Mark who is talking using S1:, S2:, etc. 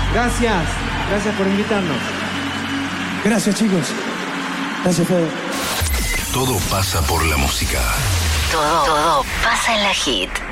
S1: Gracias por invitarnos.
S2: Gracias, chicos. Gracias, Fede.
S3: Todo pasa por la música.
S4: Todo pasa en la Hit.